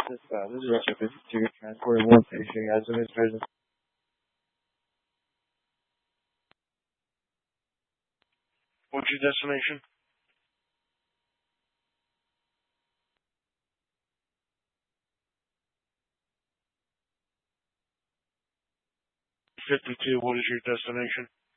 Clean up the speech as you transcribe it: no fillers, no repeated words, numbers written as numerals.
This is Russia 52, transporting one patient as of his business. What's your destination? 52, what is your destination?